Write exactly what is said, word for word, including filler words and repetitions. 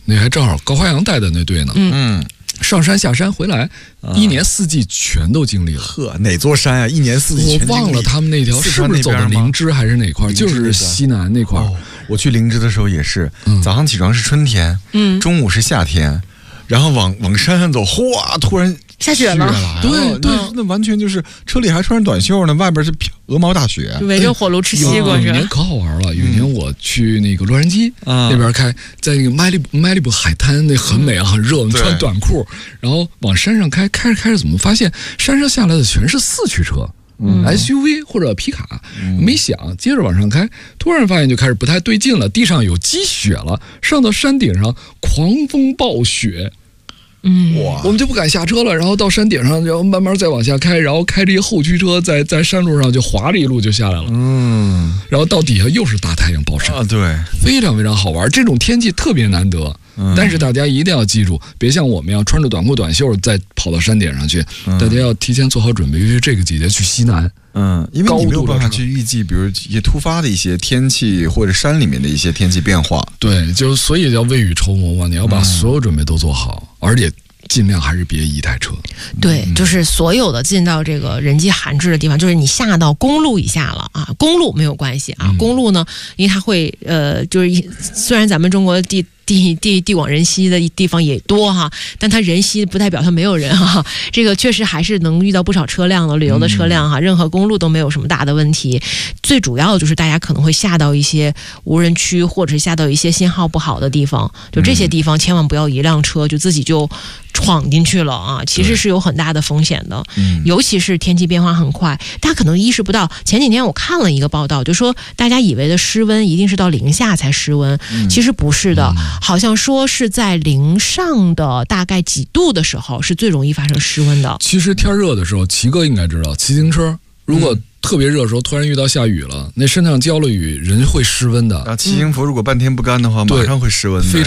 那还正好高花阳带的那队呢。 嗯， 上山下山回来，啊、一年四季全都经历了。 呵，哪座山啊？一年四季全经历。 我忘了他们那条是不是走的灵芝还是哪块？就是西南那块、哦。 我去灵芝的时候也是，嗯、早上起床是春天，嗯，中午是夏天，然后往往山上走，哗，突然下雪了。 对对， 那完全就是车里还穿着短袖呢，外边是鹅毛大雪， 围着火炉吃西瓜。 有一年可好玩了，有一年我去那个洛杉矶、嗯、那边开，在那个麦利麦利布海滩，那很美啊，很热，我们穿短裤，然后往山上开，开着开着怎么发现山上下来的全是四驱车。嗯、S U V 或者皮卡、嗯、没想接着往上开，突然发现就开始不太对劲了，地上有积雪了，上到山顶上狂风暴雪， 嗯， 哇，我们就不敢下车了，然后到山顶上，然后慢慢再往下开，然后开着一后驱车在在山路上就滑着一路就下来了， 嗯， 然后到底下又是大太阳暴晒啊，对， 非常非常好玩，这种天气特别难得。嗯、但是大家一定要记住，别像我们一样穿着短裤短袖再跑到山顶上去、嗯，大家要提前做好准备，尤其是这个季节去西南， 嗯，因为你没有办法去预计，比如一些突发的一些天气或者山里面的一些天气变化。 对，就所以叫未雨绸缪嘛，你要把所有准备都做好，嗯、而且尽量还是别一台车。 对、嗯，就是所有的进到这个人迹罕至的地方，就是你下到公路以下了啊，公路没有关系啊，嗯、公路呢，因为它会呃，就是虽然咱们中国地。地地地广人稀的地方也多哈，但它人稀不代表它没有人哈。这个确实还是能遇到不少车辆的，旅游的车辆哈，任何公路都没有什么大的问题。最主要的就是大家可能会下到一些无人区，或者是下到一些信号不好的地方，就这些地方千万不要一辆车就自己就闯进去了啊，其实是有很大的风险的。尤其是天气变化很快，大家可能意识不到。前几天我看了一个报道，就说大家以为的湿温一定是到零下才湿温，其实不是的。好像说是在零上的大概几度的时候是最容易发生湿温的。 其实天热的时候，齐哥应该知道，骑自行车如果特别热的时候，突然遇到下雨了，那身上浇了雨，人会湿温的。 啊，骑行服如果半天不干的话，马上会湿温的。